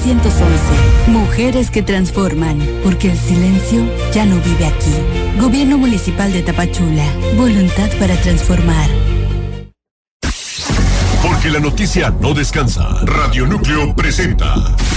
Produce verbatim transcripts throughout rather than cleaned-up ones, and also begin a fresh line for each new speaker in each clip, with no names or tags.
novecientos once. Mujeres que transforman, porque el silencio ya no vive aquí. Gobierno Municipal de Tapachula. Voluntad para transformar.
Porque la noticia no descansa. Radio Núcleo presenta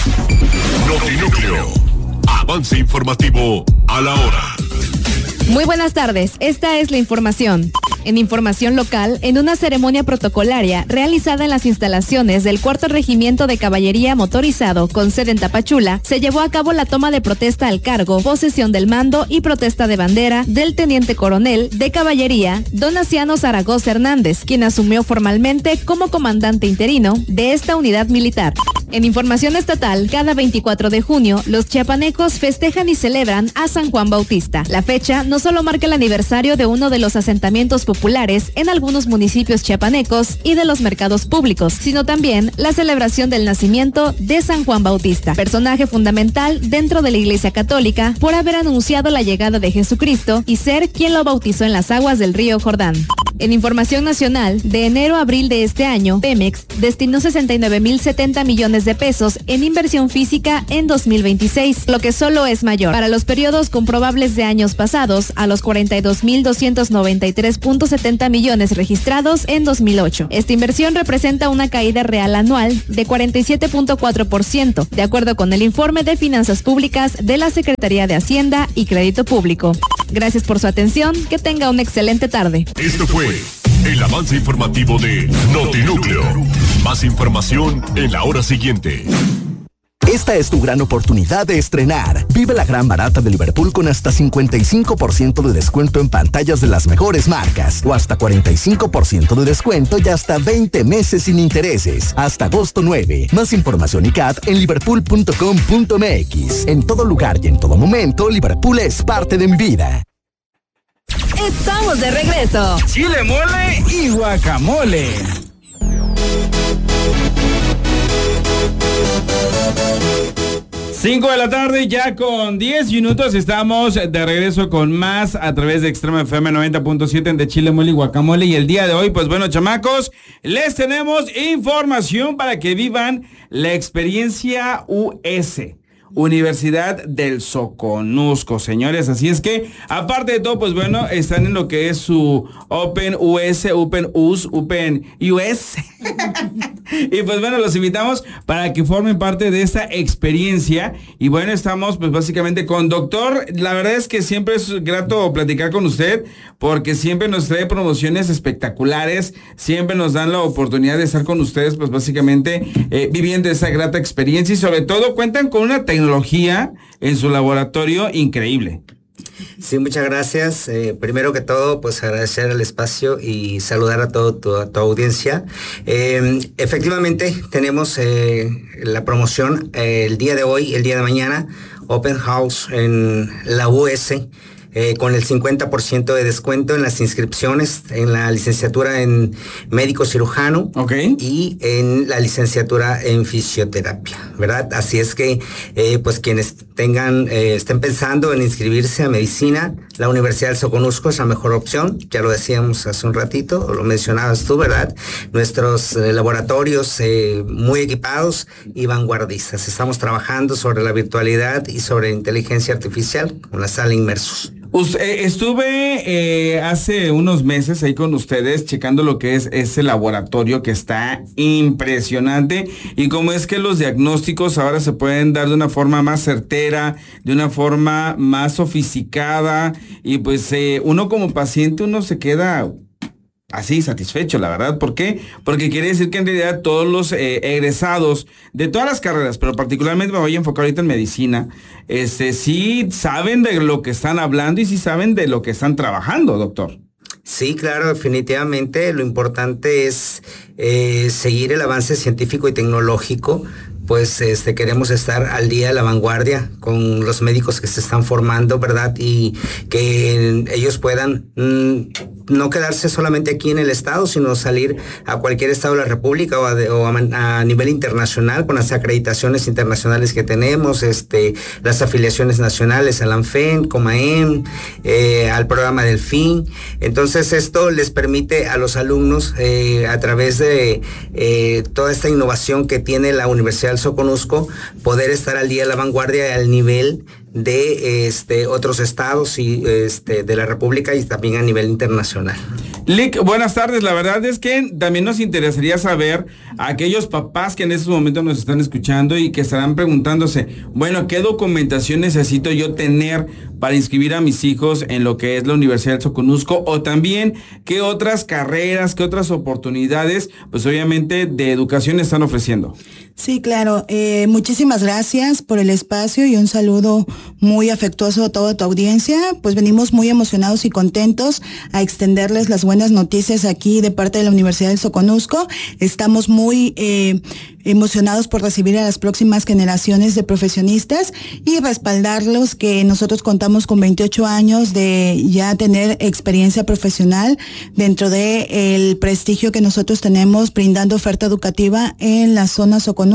Notinúcleo. Avance informativo a la hora.
Muy buenas tardes, esta es la información. En información local, en una ceremonia protocolaria realizada en las instalaciones del Cuarto Regimiento de Caballería Motorizado con sede en Tapachula, se llevó a cabo la toma de protesta al cargo, posesión del mando y protesta de bandera del Teniente Coronel de Caballería, Donaciano Zaragoza Hernández, quien asumió formalmente como comandante interino de esta unidad militar. En información estatal, cada veinticuatro de junio, los chiapanecos festejan y celebran a San Juan Bautista. La fecha no solo marca el aniversario de uno de los asentamientos populares en algunos municipios chiapanecos y de los mercados públicos, sino también la celebración del nacimiento de San Juan Bautista, personaje fundamental dentro de la Iglesia Católica por haber anunciado la llegada de Jesucristo y ser quien lo bautizó en las aguas del río Jordán. En información nacional, de enero a abril de este año, Pemex destinó sesenta y nueve mil setenta millones de pesos en inversión física en dos mil veintiséis, lo que solo es mayor para los periodos comprobables de años pasados a los cuarenta y dos mil doscientos noventa y tres punto setenta millones registrados en dos mil ocho. Esta inversión representa una caída real anual de cuarenta y siete punto cuatro por ciento, de acuerdo con el informe de Finanzas Públicas de la Secretaría de Hacienda y Crédito Público. Gracias por su atención, que tenga una excelente tarde.
Esto fue el avance informativo de Notinúcleo. Más información en la hora siguiente.
Esta es tu gran oportunidad de estrenar. Vive la gran barata de Liverpool con hasta cincuenta y cinco por ciento de descuento en pantallas de las mejores marcas o hasta cuarenta y cinco por ciento de descuento y hasta veinte meses sin intereses. Hasta agosto nueve. Más información y C A D en liverpool punto com punto m x. En todo lugar y en todo momento, Liverpool es parte de mi vida.
Estamos de regreso.
Chile mole y guacamole. cinco de la tarde, ya con diez minutos, estamos de regreso con más a través de Extrema F M noventa punto siete de Chile Mole y Guacamole. Y el día de hoy, pues bueno, chamacos, les tenemos información para que vivan la experiencia U S. Universidad del Soconusco, señores. Así es que, aparte de todo, pues bueno, están en lo que es su Open U S, Open U S, Open U S. Y pues bueno, los invitamos para que formen parte de esta experiencia. Y bueno, estamos pues básicamente con doctor. La verdad es que siempre es grato platicar con usted, porque siempre nos trae promociones espectaculares, siempre nos dan la oportunidad de estar con ustedes, pues básicamente eh, viviendo esa grata experiencia, y sobre todo cuentan con una tecnología en su laboratorio increíble.
Sí, muchas gracias. Eh, primero que todo, pues agradecer el espacio y saludar a toda tu, tu audiencia. Eh, efectivamente, tenemos eh, la promoción eh, el día de hoy, el día de mañana, Open House en la U S. Eh, con el cincuenta por ciento de descuento en las inscripciones en la licenciatura en médico cirujano,
okay,
y en la licenciatura en fisioterapia, ¿verdad? Así es que, eh, pues quienes tengan, eh, estén pensando en inscribirse a medicina, la Universidad del Soconusco es la mejor opción. Ya lo decíamos hace un ratito, o lo mencionabas tú, ¿verdad? Nuestros eh, laboratorios eh, muy equipados y vanguardistas. Estamos trabajando sobre la virtualidad y sobre inteligencia artificial con la sala Inmersos.
Estuve eh, hace unos meses ahí con ustedes checando lo que es ese laboratorio que está impresionante, y cómo es que los diagnósticos ahora se pueden dar de una forma más certera, de una forma más sofisticada, y pues eh, uno como paciente uno se queda así satisfecho, la verdad. ¿Por qué? Porque quiere decir que en realidad todos los eh, egresados de todas las carreras, pero particularmente me voy a enfocar ahorita en medicina, este, sí saben de lo que están hablando y sí saben de lo que están trabajando, doctor.
Sí, claro, definitivamente. Lo importante es eh, seguir el avance científico y tecnológico. Pues este, queremos estar al día de la vanguardia con los médicos que se están formando, ¿verdad? Y que ellos puedan mmm, no quedarse solamente aquí en el estado, sino salir a cualquier estado de la República o a, de, o a, a nivel internacional con las acreditaciones internacionales que tenemos, este, las afiliaciones nacionales al ANFEN, COMAEM, eh, al programa del F I N. Entonces esto les permite a los alumnos, eh, a través de eh, toda esta innovación que tiene la Universidad del Soconusco, poder estar al día de la vanguardia al nivel de este otros estados y este de la República y también a nivel internacional.
Lic, buenas tardes. La verdad es que también nos interesaría saber a aquellos papás que en estos momentos nos están escuchando y que estarán preguntándose, bueno, ¿qué documentación necesito yo tener para inscribir a mis hijos en lo que es la Universidad del Soconusco? O también, ¿qué otras carreras, qué otras oportunidades, pues obviamente, de educación están ofreciendo?
Sí, claro. Eh, muchísimas gracias por el espacio y un saludo muy afectuoso a toda tu audiencia. Pues venimos muy emocionados y contentos a extenderles las buenas noticias aquí de parte de la Universidad del Soconusco. Estamos muy eh, emocionados por recibir a las próximas generaciones de profesionistas y respaldarlos, que nosotros contamos con veintiocho años de ya tener experiencia profesional dentro de el prestigio que nosotros tenemos brindando oferta educativa en la zona Soconusco.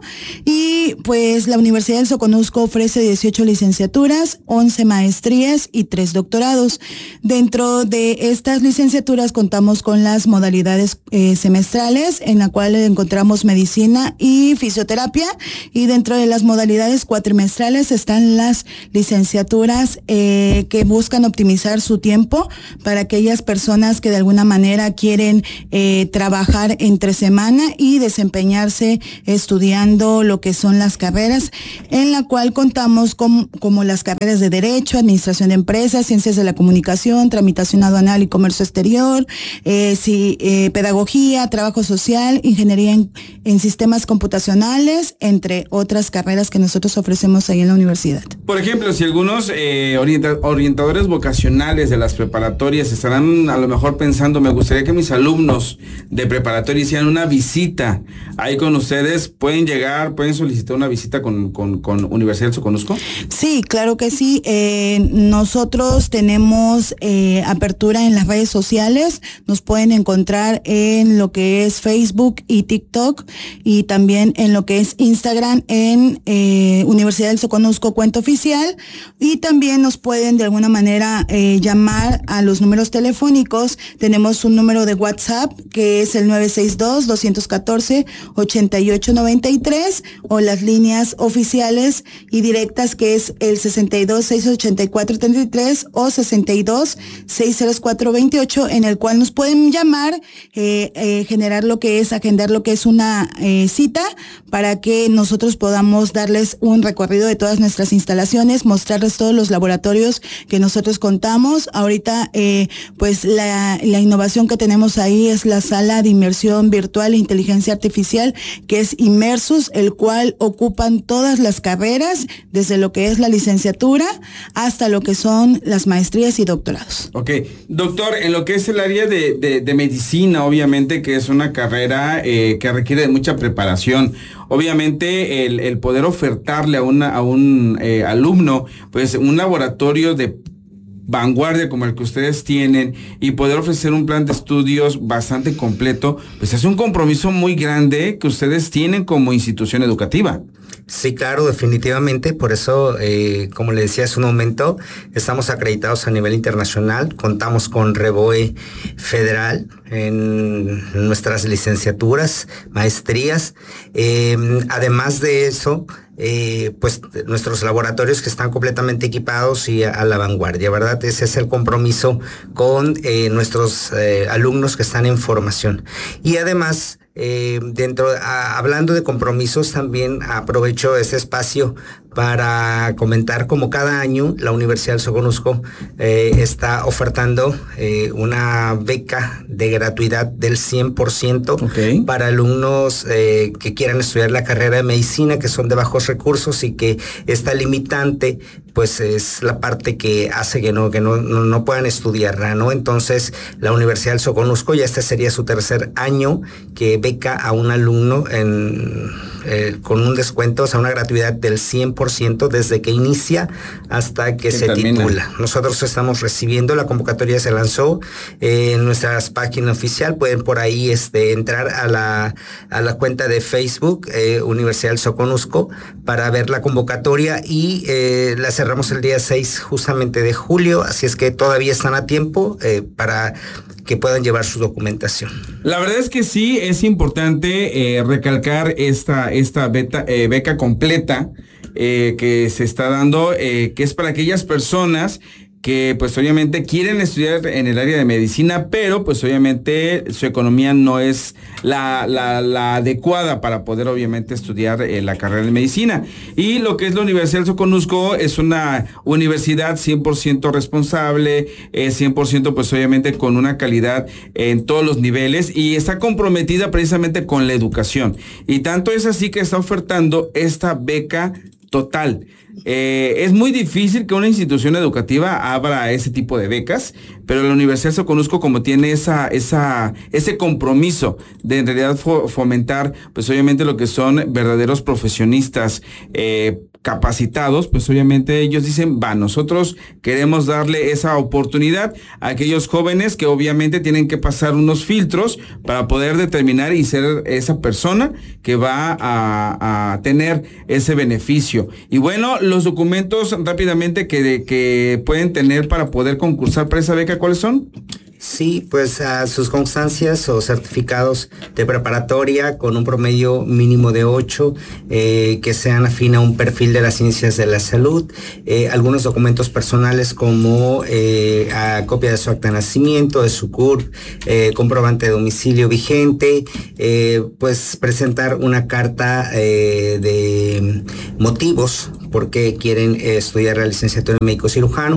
Y pues la Universidad del Soconusco ofrece dieciocho licenciaturas, once maestrías y tres doctorados. Dentro de estas licenciaturas contamos con las modalidades eh, semestrales, en la cual encontramos medicina y fisioterapia, y dentro de las modalidades cuatrimestrales están las licenciaturas eh, que buscan optimizar su tiempo para aquellas personas que de alguna manera quieren eh, trabajar entre semana y desempeñarse estudiando lo que son las carreras, en la cual contamos con como las carreras de Derecho, Administración de Empresas, Ciencias de la Comunicación, Tramitación Aduanal y Comercio Exterior, eh, sí, eh, Pedagogía, Trabajo Social, Ingeniería en, en Sistemas Computacionales, entre otras carreras que nosotros ofrecemos ahí en la universidad.
Por ejemplo, si algunos eh, orienta- orientadores vocacionales de las preparatorias estarán a lo mejor pensando, me gustaría que mis alumnos de preparatoria hicieran una visita ahí con ustedes, ¿pueden llegar, pueden solicitar una visita con, con, con Universidad del Soconusco?
Sí, claro que sí. Eh, nosotros tenemos eh, apertura en las redes sociales. Nos pueden encontrar en lo que es Facebook y TikTok, y también en lo que es Instagram en eh, Universidad del Soconusco Cuenta Oficial, y también nos pueden de alguna manera eh, llamar a los números telefónicos. Tenemos un número de WhatsApp que es el nueve seis dos, dos uno cuatro, ocho ocho nueve tres, o las líneas oficiales y directas que es el sesenta y dos, seiscientos ochenta y cuatro, treinta y tres o sesenta y dos, seiscientos cuatro, veintiocho, en el cual nos pueden llamar, eh, eh, generar lo que es, agendar lo que es una eh, cita para que nosotros podamos darles un recorrido de todas nuestras instalaciones, mostrarles todos los laboratorios que nosotros contamos. Ahorita, eh, pues la, la innovación que tenemos ahí es la sala de inmersión virtual e inteligencia artificial, que es Inmersus, el cual ocupan todas las carreras, desde lo que es la licenciatura hasta lo que son las maestrías y doctorados.
Ok, doctor, en lo que es el área de, de, de medicina, obviamente que es una carrera eh, que requiere de mucha preparación. Obviamente el, el poder ofertarle a, una, a un eh, alumno pues un laboratorio de vanguardia como el que ustedes tienen y poder ofrecer un plan de estudios bastante completo, pues es un compromiso muy grande que ustedes tienen como institución educativa.
Sí, claro, definitivamente. Por eso, eh, como le decía hace un momento, estamos acreditados a nivel internacional. Contamos con REBOE federal en nuestras licenciaturas, maestrías. Eh, además de eso, Eh, pues nuestros laboratorios que están completamente equipados y a, a la vanguardia, ¿verdad? Ese es el compromiso con eh, nuestros eh, alumnos que están en formación. Y además, eh, dentro, a, hablando de compromisos, también aprovecho este espacio para comentar como cada año la Universidad del Soconusco eh, está ofertando eh, una beca de gratuidad del cien por ciento okay. para alumnos eh, que quieran estudiar la carrera de medicina, que son de bajos recursos, y que esta limitante pues es la parte que hace que no, que no, no, no puedan estudiarla, ¿no? Entonces la Universidad del Soconusco, ya este sería su tercer año que beca a un alumno en, eh, con un descuento, o sea, una gratuidad del cien por ciento desde que inicia hasta que se termina. Titula. Nosotros estamos recibiendo, la convocatoria se lanzó eh, en nuestras páginas oficial, pueden por ahí este, entrar a la, a la cuenta de Facebook eh, Universidad del Soconusco para ver la convocatoria, y eh, la cerramos el día seis justamente de julio, así es que todavía están a tiempo eh, para que puedan llevar su documentación.
La verdad es que sí, es importante eh, recalcar esta, esta beta, eh, beca completa eh, que se está dando, eh, que es para aquellas personas que pues obviamente quieren estudiar en el área de medicina, pero pues obviamente su economía no es la, la, la adecuada para poder obviamente estudiar eh, la carrera de medicina. Y lo que es la Universidad del Soconusco es una universidad cien por ciento responsable, eh, cien por ciento pues obviamente con una calidad en todos los niveles y está comprometida precisamente con la educación. Y tanto es así que está ofertando esta beca total. Eh, es muy difícil que una institución educativa abra ese tipo de becas, pero la Universidad de Soconusco, como tiene esa, esa, ese compromiso de en realidad fo- fomentar, pues obviamente lo que son verdaderos profesionistas eh, capacitados, pues obviamente ellos dicen, va, nosotros queremos darle esa oportunidad a aquellos jóvenes que obviamente tienen que pasar unos filtros para poder determinar y ser esa persona que va a, a tener ese beneficio. Y bueno, los documentos rápidamente que, que pueden tener para poder concursar para esa beca, ¿cuáles son?
Sí, pues uh, sus constancias o certificados de preparatoria con un promedio mínimo de ocho, eh, que sean afín a un perfil de las ciencias de la salud, eh, algunos documentos personales como eh, a copia de su acta de nacimiento, de su C U R P, eh, comprobante de domicilio vigente, eh, pues presentar una carta eh, de motivos porque quieren eh, estudiar la licenciatura en médico cirujano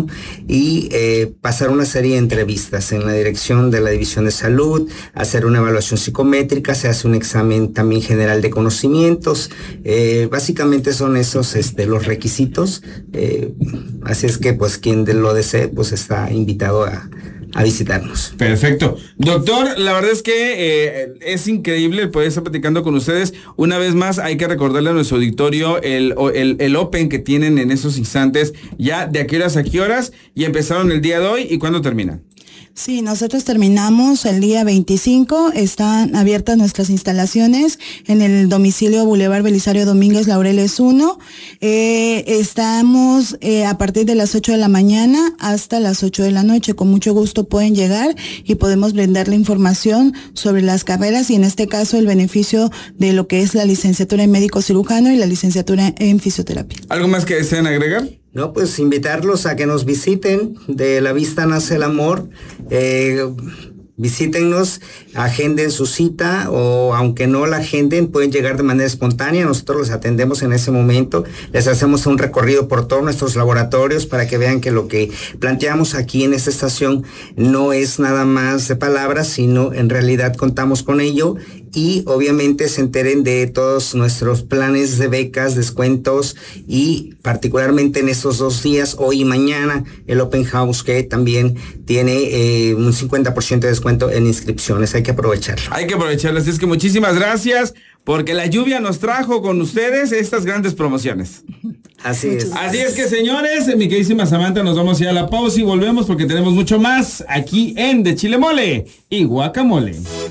y eh, pasar una serie de entrevistas en la dirección de la División de Salud, hacer una evaluación psicométrica, se hace un examen también general de conocimientos, eh, básicamente son esos este, los requisitos, eh, así es que pues quien lo desee pues está invitado a a visitarnos.
Perfecto. Doctor, la verdad es que eh, es increíble el poder estar platicando con ustedes. Una vez más, hay que recordarle a nuestro auditorio el, el, el Open que tienen en esos instantes, ya de a qué horas a qué horas, y empezaron el día de hoy, ¿y cuándo terminan?
Sí, nosotros terminamos el día veinticinco, están abiertas nuestras instalaciones en el domicilio Boulevard Belisario Domínguez Laureles uno. Eh, estamos eh, a partir de las ocho de la mañana hasta las ocho de la noche. Con mucho gusto pueden llegar y podemos brindarle información sobre las carreras y en este caso el beneficio de lo que es la licenciatura en médico cirujano y la licenciatura en fisioterapia.
¿Algo más que deseen agregar?
No, pues invitarlos a que nos visiten. De la vista nace el amor. Eh, visítennos, agenden su cita o aunque no la agenden, pueden llegar de manera espontánea. Nosotros los atendemos en ese momento. Les hacemos un recorrido por todos nuestros laboratorios para que vean que lo que planteamos aquí en esta estación no es nada más de palabras, sino en realidad contamos con ello. Y obviamente se enteren de todos nuestros planes de becas, descuentos y particularmente en estos dos días, hoy y mañana, el Open House que también tiene eh, un cincuenta por ciento de descuento en inscripciones. Hay que aprovecharlo.
Hay que aprovecharlo. Así es que muchísimas gracias porque la lluvia nos trajo con ustedes estas grandes promociones.
Así es.
Así es que señores, mi queridísima Samantha, nos vamos a ir a la pausa y volvemos porque tenemos mucho más aquí en De Chile Mole y Guacamole.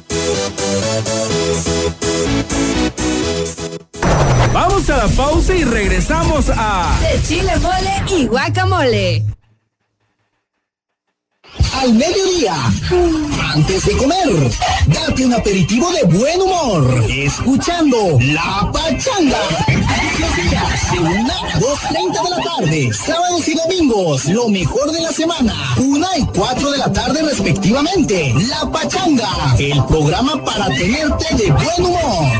Vamos a la pausa y regresamos a
De Chile Mole y Guacamole.
Al mediodía, antes de comer, date un aperitivo de buen humor, escuchando La Pachanga. Los días de una a dos treinta de la tarde, sábados y domingos, lo mejor de la semana, una y cuatro de la tarde respectivamente. La Pachanga, el programa para tenerte de buen humor.